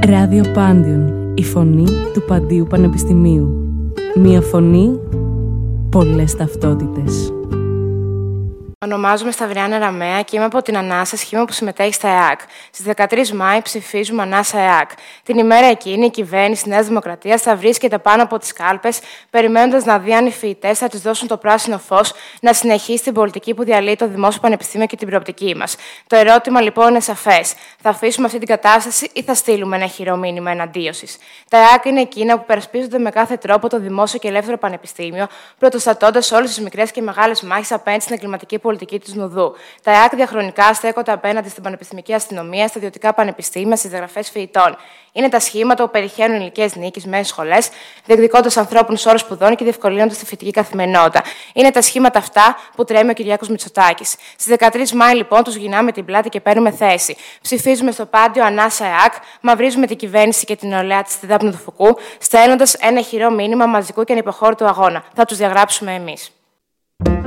Ράδιο Πάντιον, η φωνή του Παντίου Πανεπιστημίου. Μία φωνή, πολλές ταυτότητες. Ονομάζομαι Σταυριάννα Ραμαία και είμαι από την Ανάσα, σχήμα που συμμετέχει στα ΕΑΚ. Στις 13 Μάη ψηφίζουμε Ανάσα ΕΑΚ. Την ημέρα εκείνη η κυβέρνηση της Νέας Δημοκρατίας θα βρίσκεται πάνω από τις κάλπες, περιμένοντας να δει αν οι φοιτητές θα της δώσουν το πράσινο φως να συνεχίσει την πολιτική που διαλύει το Δημόσιο Πανεπιστήμιο και την προοπτική μας. Το ερώτημα λοιπόν είναι σαφές. Θα αφήσουμε αυτή την κατάσταση ή θα στείλουμε ένα ηχηρό μήνυμα εναντίωσης? Τα ΕΑΚ είναι εκείνα που περασπίζονται με κάθε τρόπο το δημόσιο και ελεύθερο πανεπιστήμιο, πρωτοστατώντας όλες τις μικρές και μεγάλες μάχες απέναντι στην εγκληματική πολιτική του Νουδού. Τα ΕΑΚ διαχρονικά στέκονται απέναντι στην πανεπιστημιακή αστυνομία, στα ιδιωτικά πανεπιστήμια, στις διαγραφές φοιτητών. Είναι τα σχήματα που πετυχαίνουν υλικές νίκες μέσα στις σχολές, διεκδικώντας ανθρώπινους όρους σπουδών και διευκολύνοντας τη φοιτητική καθημερινότητα. Είναι τα σχήματα αυτά που τρέμει ο Κυριάκος Μητσοτάκης. Στις 13 Μάη, λοιπόν, τους γυρνάμε την πλάτη και παίρνουμε θέση. Ψηφίζουμε στο Πάντιο Ανάσα ΕΑΚ, μαυρίζουμε την κυβέρνηση και την νεολαία της στη δάπνο του Φουκού, στέλνοντας ένα ηχηρό μήνυμα μαζικού και ανυποχώρητου αγώνα. Θα τους διαγράψουμε εμείς.